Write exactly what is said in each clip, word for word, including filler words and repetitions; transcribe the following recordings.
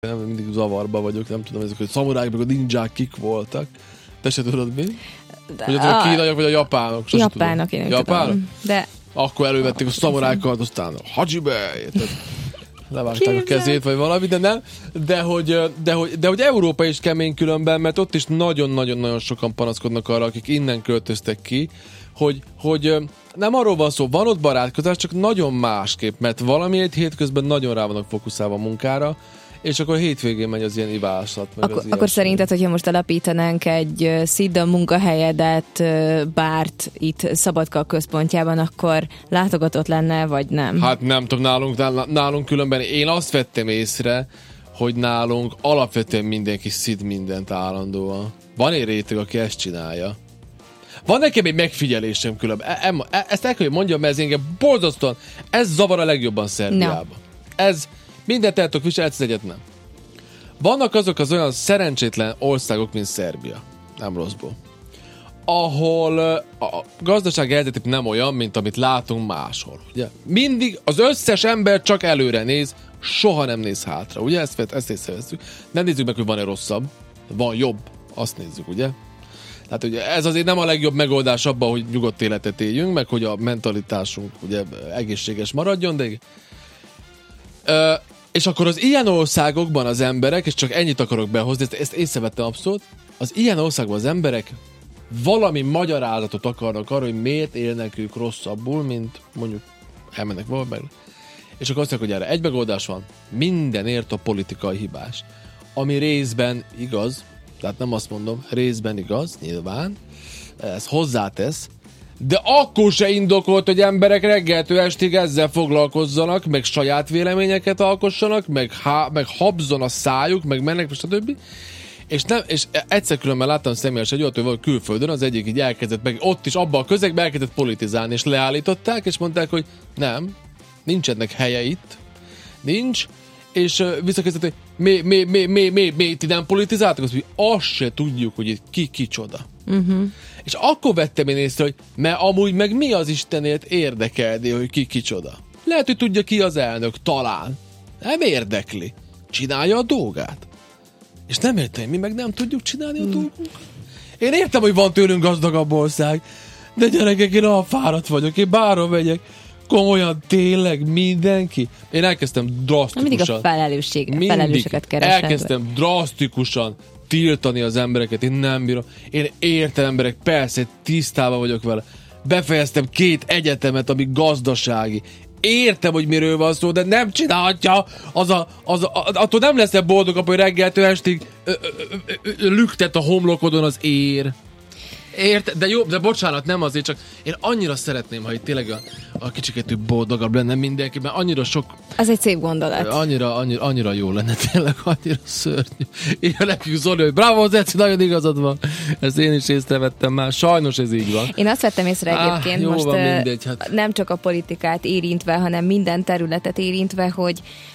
Nem, mindig zavarba vagyok, nem tudom, ezek a szamuráik, meg a ninják kik voltak. Te se tudod mi? De hogy a kínaiak, vagy a japánok? Sose japánok, én nem japánok? tudom. De... Akkor elővették a szamuráikat, aztán Hajibe! Levágták a kezét, vagy valami, de nem. De hogy, de, hogy, de hogy Európa is kemény különben, mert ott is nagyon-nagyon-nagyon sokan panaszkodnak arra, akik innen költöztek ki, hogy, hogy nem arról van szó, van ott barátkozás, csak nagyon másképp, mert valami egy hétközben nagyon rá vannak fókuszálva a munkára, és akkor hétvégén megy az ilyen iváslat. Meg Ak- az akkor szerinted, hogyha most alapítanánk egy Szidda munkahelyedet, bárt itt Szabadka központjában, akkor látogatott lenne, vagy nem? Hát nem tudom, nálunk, nálunk különben én azt vettem észre, hogy nálunk alapvetően mindenki szid mindent állandóan. Van egy réteg, aki ezt csinálja. Van nekem egy megfigyelésem különben. E- e- ezt el kell, hogy mondjam, mert ez engem borzasztóan, ez zavar a legjobban Szerbiában. No. Ez mindent el tudok viselni, ez egyet nem. Vannak azok az olyan szerencsétlen országok, mint Szerbia. Nem rosszból. Ahol a gazdasági helyzet nem olyan, mint amit látunk máshol. Ugye? Mindig az összes ember csak előre néz, soha nem néz hátra. Ugye? Ezt, ezt észrevesszük. Nem nézzük meg, hogy van-e rosszabb. Van jobb. Azt nézzük, ugye? Tehát ugye ez azért nem a legjobb megoldás abban, hogy nyugodt életet éljünk, meg hogy a mentalitásunk ugye egészséges maradjon, de... Ö, és akkor az ilyen országokban az emberek, és csak ennyit akarok behozni, ezt, ezt észrevettem abszolút, az ilyen országban az emberek valami magyarázatot akarnak arra, hogy miért élnek ők rosszabbul, mint mondjuk elmennek valami. És akkor azt mondják, hogy erre egy megoldás van, mindenért a politikai hibás. Ami részben igaz, tehát nem azt mondom, részben igaz, nyilván, ez hozzátesz, de akkor se indokolt, hogy emberek reggeltől estig ezzel foglalkozzanak, meg saját véleményeket alkossanak, meg, há- meg habzon a szájuk, meg mennek, stb. És, nem, és egyszer különben láttam személyes egy olyat, hogy külföldön az egyik így elkezdett, meg ott is abban a közegben elkezdett politizálni, és leállították, és mondták, hogy nem, nincsenek helye itt, nincs, és uh, visszakezdett, hogy mi, mi, mi, mi, mi, mi, ti nem politizáltak? Azt, hogy azt se tudjuk, hogy itt ki kicsoda. Uh-huh. És akkor vettem én észre, hogy mert amúgy meg mi az Istenért érdekelni, hogy ki kicsoda. Lehet, hogy tudja ki az elnök, talán. Nem érdekli. Csinálja a dolgát. És nem értem, mi meg nem tudjuk csinálni a dolgunkat. Én értem, hogy van tőlünk gazdagabb ország, de gyerekek, én olyan fáradt vagyok, én bárhol megyek. Komolyan, tényleg mindenki. Én elkezdtem drasztikusan. Mindig a felelősség, a felelőseket keresem. Elkezdtem drasztikusan tiltani az embereket, én nem bírom. Én értem emberek, persze, tisztában vagyok vele. Befejeztem két egyetemet, ami gazdasági. Értem, hogy miről van szó, de nem csinálhatja, az a, az a, attól nem leszel boldog, hogy reggeltől estig ö, ö, ö, ö, lüktet a homlokodon az ér. Ért, de jó, de bocsánat, nem azért, csak én annyira szeretném, ha itt tényleg a, a kicsiketű boldogabb lenne mindenki, mert annyira sok... Az egy szép gondolat. Annyira, annyira, annyira jó lenne, tényleg annyira szörnyű. Én nekünk Zoli, hogy bravo, Zeci, nagyon igazad van. Ezt én is észrevettem már, sajnos ez így van. Én azt vettem észre egyébként, ah, most van, mindegy, hát. Nem csak a politikát érintve, hanem minden területet érintve, hogy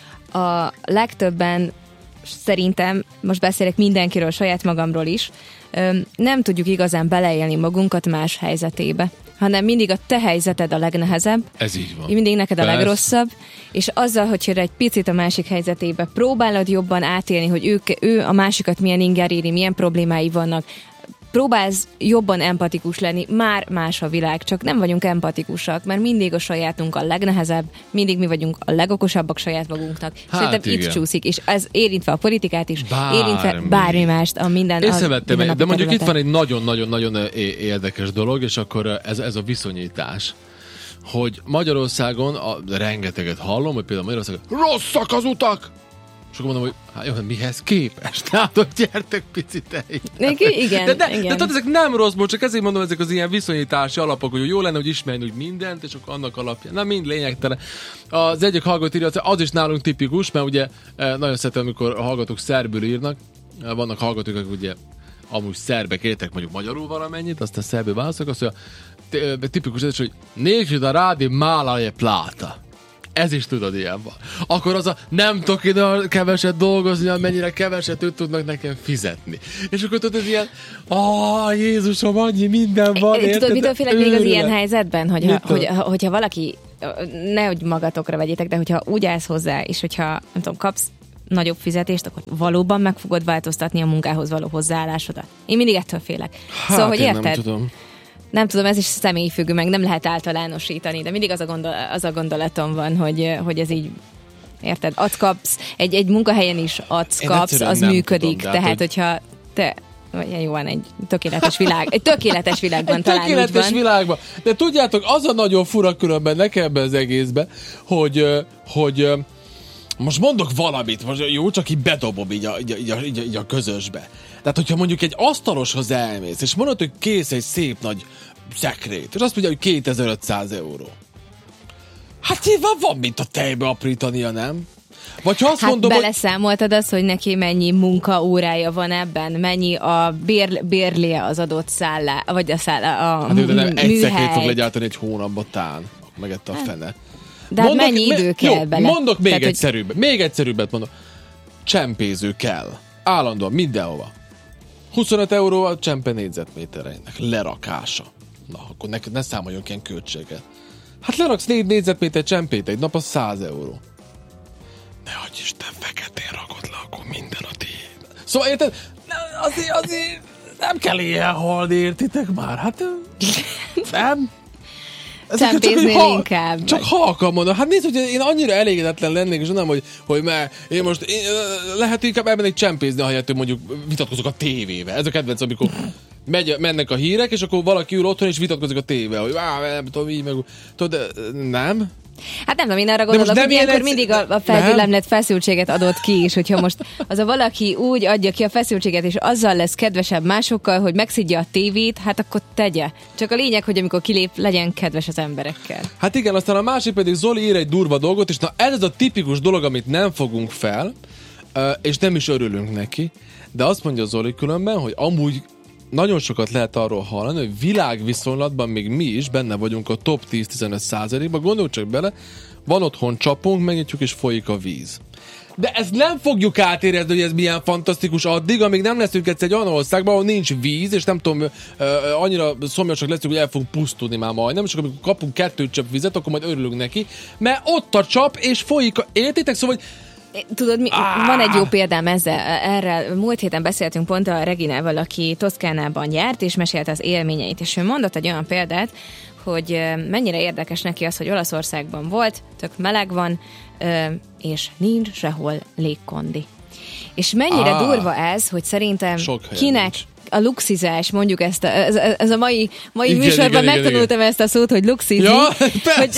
a legtöbben szerintem, most beszélek mindenkiről, saját magamról is, nem tudjuk igazán beleélni magunkat más helyzetébe, hanem mindig a te helyzeted a legnehezebb. Ez így van. Mindig neked Persze. a legrosszabb, és azzal, hogyha egy picit a másik helyzetébe próbálod jobban átélni, hogy ők, ő a másikat milyen inger éri, milyen problémái vannak, próbálsz jobban empatikus lenni, már más a világ, csak nem vagyunk empatikusak, mert mindig a sajátunk a legnehezebb, mindig mi vagyunk a legokosabbak saját magunknak. Hát szerintem igen. Itt csúszik, és ez érintve a politikát is, bármi. érintve bármi mást, a minden Észrevettem, a de mondjuk itt van egy nagyon-nagyon-nagyon érdekes dolog, és akkor ez, ez a viszonyítás. Hogy Magyarországon, a, rengeteget hallom, hogy például Magyarországon rosszak az utak! És akkor mondom, hogy hát jó, mihez képest? Tehát, hogy gyertek picit el. Igen, de, de, igen. de tudod, ezek nem rosszból, csak ezért mondom, ezek az ilyen viszonyítási alapok, hogy jó lenne, hogy ismerni úgy mindent, és akkor annak alapján. Na, mind lényegtelen. Az egyik hallgató írja, az is nálunk tipikus, mert ugye nagyon szeretem, amikor a hallgatók szerbül írnak. Vannak hallgatók, akik ugye amúgy szerbek értek mondjuk magyarul valamennyit, aztán szerbül válaszok, azt mondja, tipikus ez is, hogy négy a rádi málaje pláta. Ez is tudod, ilyen van. Akkor az a nem tudok ide keveset dolgozni, amennyire keveset őt tudnak nekem fizetni. És akkor tudod, ez ilyen, ah, Jézusom, annyi minden van. É, tudod, mitől félek még az ilyen helyzetben, hogyha, hogy, hogyha valaki, nehogy magatokra vegyétek, de hogyha úgy állsz hozzá, és hogyha, nem tudom, kapsz nagyobb fizetést, akkor valóban meg fogod változtatni a munkához való hozzáállásodat. Én mindig ettől félek. Hát, szóval, hogy én érted? nem tudom. Nem tudom, ez is személyfüggő, meg nem lehet általánosítani, de mindig az a, gondol, az a gondolatom van, hogy, hogy ez így, érted, adsz kapsz, egy, egy munkahelyen is adsz kapsz, az működik. Tudom, tehát, hogy... hogyha te, vagy jó, van egy tökéletes világ, egy tökéletes világban egy talán tökéletes úgy van. világban. De tudjátok, az a nagyon fura különben nekem ebben az egészben, hogy, hogy most mondok valamit, most jó, csak így bedobom így a, így, a, így, a, így, a, így a közösbe. Tehát, hogyha mondjuk egy asztaloshoz elmész, és mondod, hogy kész egy szép nagy szekrét, és azt mondja, hogy kétezer-ötszáz euró. Hát nyilván van, mint a tejbe aprítania, nem? Vagy ha azt hát mondom, beleszámoltad hogy... azt, hogy neki mennyi munkaórája van ebben, mennyi a bér, bérlie az adott szállá, vagy a szállá, a hát m- de nem egy szekrét fog műhely. legyártani egy hónapba tán. Megette a fene. De hát mondok, mennyi idő me- kell jó, bele? Mondok még Tehát, egyszerűbb, hogy... még egyszerűbbet mondok. Csempéző kell. Állandóan, mindenhova. huszonöt euró a csempe négyzetmétereinek lerakása. Na, akkor neked ne számoljon ilyen költséget. Hát leraksz négy négyzetméter csempét egy nap, az száz euró. Ne hagyj Isten, feketén rakod le, akkor minden a tiéd. Szóval érted? Azért, azért nem kell ilyen halni, értitek már? Hát nem. Csempéznél ha, inkább. Csak halkan mondom. Hát nézd, hogy én annyira elégedetlen lennék, és nem, hogy, hogy már én most én, lehet inkább elmennék csempézni, ahelyett, hogy mondjuk vitatkozok a tévével. Ez a kedvenc, amikor megy, mennek a hírek, és akkor valaki ül otthon, és vitatkozik a tévével, hogy á, nem tudom, így meg... Tudod, nem? Hát nem tudom, én arra gondolok, hogy ilyenkor egy... mindig a, a felgyülemlett feszültséget adott ki, és hogyha most az a valaki úgy adja ki a feszültséget, és azzal lesz kedvesebb másokkal, hogy megszidja a tévét, hát akkor tegye. Csak a lényeg, hogy amikor kilép, legyen kedves az emberekkel. Hát igen, aztán a másik pedig Zoli ír egy durva dolgot, és na ez az a tipikus dolog, amit nem fogunk fel, és nem is örülünk neki, de azt mondja Zoli különben, hogy amúgy nagyon sokat lehet arról hallani, hogy világviszonylatban még mi is benne vagyunk a top tíz-tizenöt százalékban. Gondolj csak bele, van otthon csapunk, megnyitjuk és folyik a víz. De ezt nem fogjuk átérezni, hogy ez milyen fantasztikus addig, amíg nem leszünk egyszer egy olyan országban, ahol nincs víz, és nem tudom, annyira szomjasak leszünk, hogy el fogunk pusztulni már majdnem, és akkor amikor kapunk kettő csepp vizet, akkor majd örülünk neki, mert ott a csap, és folyik a... Értitek? Szóval, hogy Tudod, mi, van egy jó példám ezzel, erre. Múlt héten beszéltünk pont a Reginával, aki Toszkánában járt, és mesélte az élményeit, és ő mondott egy olyan példát, hogy mennyire érdekes neki az, hogy Olaszországban volt, tök meleg van, és nincs sehol légkondi. És mennyire ah, durva ez, hogy szerintem kinek nincs. A luxizás, mondjuk ezt a, ez, ez a mai, mai igen, műsorban igen, megtanultam igen. ezt a szót, hogy luxizni. Ja, hogy,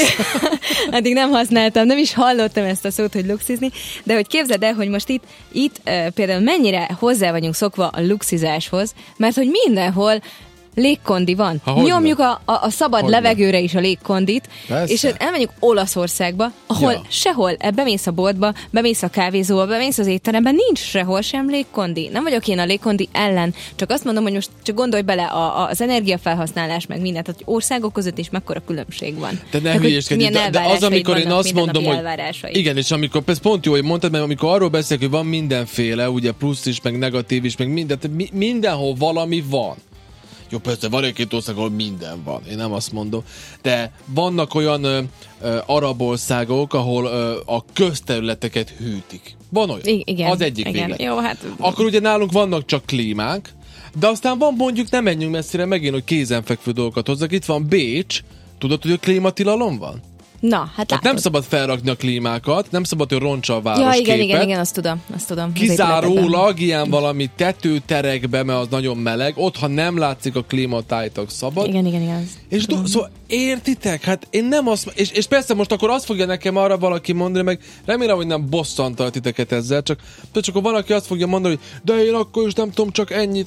addig nem használtam, nem is hallottam ezt a szót, hogy luxizni, de hogy képzeld el, hogy most itt, itt uh, például mennyire hozzá vagyunk szokva a luxizáshoz, mert hogy mindenhol légkondi van. Ha, Nyomjuk a, a, a szabad hogyne. levegőre is a légkondit, persze. És elmenjük Olaszországba, ahol ja. sehol, bemész a boltba, bemész a kávézóba, bemész az étteremben, nincs sehol sem légkondi. Nem vagyok én a légkondi ellen, csak azt mondom, hogy most csak gondolj bele a, a, az energiafelhasználás, meg mindent, hogy országok között is mekkora különbség van. De ne hülyéskedj, de, de az, amikor én azt mondom, hogy igen, és amikor, ez pont jó, hogy mondtad, mert amikor arról beszélek, hogy van mindenféle, ugye plusz is, meg negatív is, meg minden, mi, mindenhol valami van. Jó, persze, van egy-két ország, ahol minden van, én nem azt mondom. De vannak olyan ö, ö, arab országok, ahol ö, a közterületeket hűtik. Van olyan. I- igen, az egyik igen. véglet. Jó, hát... Akkor ugye nálunk vannak csak klímák, de aztán van mondjuk, nem menjünk messzire megint, hogy kézenfekvő dolgokat hozzak. Itt van Bécs, tudod, hogy a klímatilalom van? Na, hát nem szabad felrakni a klímákat, nem szabad, hogy roncsa a városképet. Ja, igen, igen, igen, azt tudom, azt tudom. Kizárólag ilyen valami tetőterekbe, mert az nagyon meleg, ott, ha nem látszik a klímatájtak szabad. Igen, igen, igen. És do- szóval értitek? Hát én nem azt... És, és persze most akkor azt fogja nekem arra valaki mondani, meg remélem, hogy nem bosszantal titeket ezzel, csak, csak akkor valaki azt fogja mondani, hogy de én akkor is nem tudom, csak ennyit.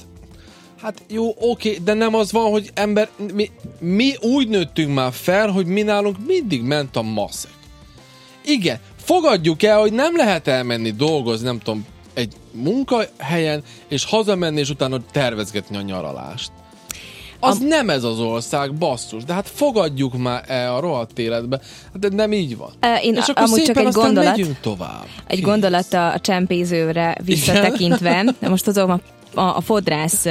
Hát jó, oké, de nem az van, hogy ember, mi, mi úgy nőttünk már fel, hogy mi nálunk mindig ment a maszek. Igen, fogadjuk el, hogy nem lehet elmenni dolgozni, nem tudom, egy munkahelyen, és hazamenni, és utána tervezgetni a nyaralást. Az a... nem ez az ország, basszus, de hát fogadjuk már el a rohadt életbe, de nem így van. Uh, én és akkor amúgy szépen csak egy gondolat, megyünk tovább. Egy Kész. gondolat a csempézőre visszatekintve, de most tudom a, a, a fodrász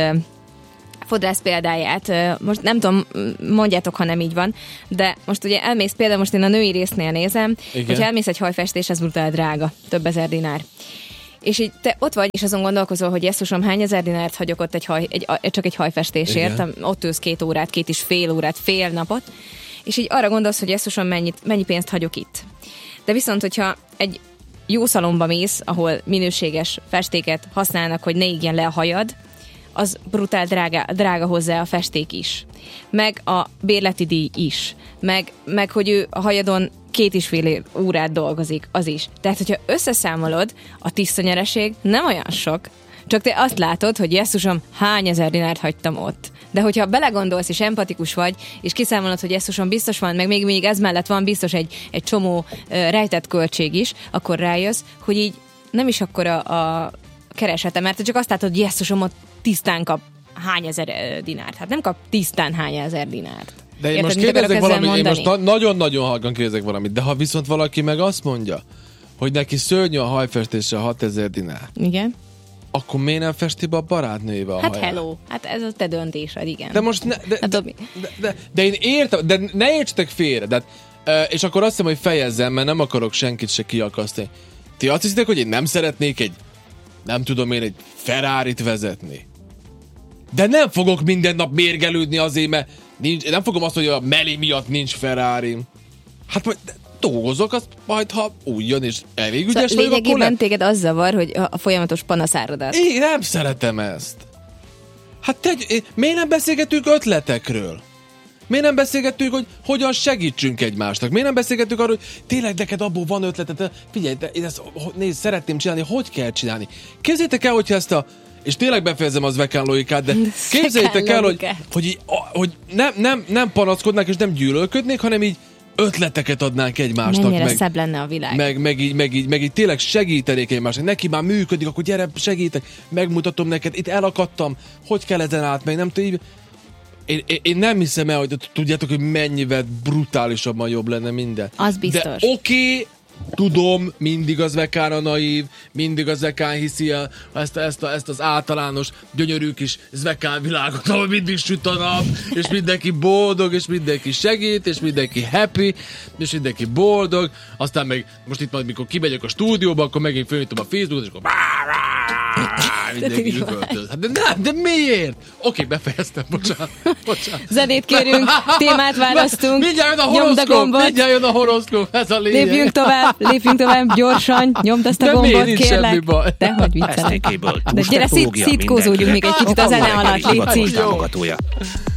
fodrász példáját, most nem tudom, mondjátok, ha nem így van, de most ugye elmész, például most én a női résznél nézem, igen. hogyha elmész egy hajfestés, ez brutál drága, több ezer dinár. és így te ott vagy, és azon gondolkozol, hogy jesszusom, hány ezer dinárt hagyok ott egy haj, egy, csak egy hajfestésért, igen. Ott ülsz két órát, két és fél órát, fél napot, és így arra gondolsz, hogy jesszusom, mennyit, mennyi pénzt hagyok itt. De viszont, hogyha egy jó szalomba mész, ahol minőséges festéket használnak, hogy ne ígjen le a hajad, az brutál drága, drága hozzá a festék is. Meg a bérleti díj is. Meg, meg hogy ő a hajadon két és fél órát dolgozik, az is. Tehát, hogyha összeszámolod, a tiszta nyereség nem olyan sok, csak te azt látod, hogy jesszusom, hány ezer dinárt hagytam ott. De hogyha belegondolsz és empatikus vagy, és kiszámolod, hogy jesszusom, biztos van, meg még, még ez mellett van biztos egy, egy csomó uh, rejtett költség is, akkor rájössz, hogy így nem is akkora a keresete, mert te csak azt látod, hogy jesszusom, ott tisztán kap hány ezer dinárt. Hát nem kap tisztán hány ezer dinárt. De én Érted, most kérdezek valamit, én most na- nagyon-nagyon halkan kérdezek valamit, de ha viszont valaki meg azt mondja, hogy neki szörnyű a hajfestése hatezer dinár. Igen. Akkor miért nem festi be a barátnőjével a Hát haját? hello, hát ez a te döntésed, igen. De most ne, de, hát, de, de, de, de én értem, de ne értsetek félre, de, és akkor azt hiszem, hogy fejezzem, mert nem akarok senkit se kiakasztani. Ti azt hiszitek, hogy én nem szeretnék egy, nem tudom én, egy Ferrarit vezetni? De nem fogok minden nap mérgelődni azért, mert nincs, nem fogom azt mondani, hogy a Meli miatt nincs Ferrarim. Hát majd dolgozok, azt majd, ha úgy jön, és elég ügyes szóval vagyok, akkor lényegében téged az zavar, hogy a folyamatos panaszárodat. Én nem szeretem ezt. Hát te, miért nem beszélgetünk ötletekről? Miért nem beszélgetünk, hogy hogyan segítsünk egymásnak? Miért nem beszélgetünk arról, hogy tényleg neked abból van ötleted? Figyelj, de én ezt nézd, szeretném csinálni, hogy kell csinálni? Képzeljétek el, hogyha ezt a és tényleg befejezem az vekán logikát, de képzeljétek el, hogy, hogy, így, hogy nem, nem, nem panaszkodnánk és nem gyűlölködnék, hanem így ötleteket adnánk egymásnak. Mennyire meg, szebb lenne a világ. Meg, meg, így, meg, így, meg így tényleg segítenék egymásnak. Neki már működik, akkor gyere, segítek, megmutatom neked, itt elakadtam, hogy kell ezen átmenni, nem tudom, én, én, én nem hiszem el, hogy tudjátok, hogy mennyivel brutálisabban jobb lenne minden. Az biztos. De oké, okay, tudom, mindig az vekán a naív, mindig az vekán hiszi a, ezt, ezt, a, ezt az általános, gyönyörű kis zvekán világot, ahol mindig süt a nap, és mindenki boldog, és mindenki segít, és mindenki happy, és mindenki boldog. Aztán meg most itt majd, mikor kimegyek a stúdióba, akkor megint fölnyitom a Facebookot, és akkor mindenki üvöltöz. Hát de, de, de miért? Oké, befejeztem, bocsánat. bocsánat. Zenét kérünk, témát választunk. Mindjárt jön a horoszkóp, mindjárt jön a horoszkóp, ez a lényeg. Lépjünk tovább, lépjünk tovább, gyorsan, nyomd azt a de gombot, miért, kérlek. De hogy viccelek. De gyere, szit, szitkózódjunk még egy kicsit a zene alatt, légy szív.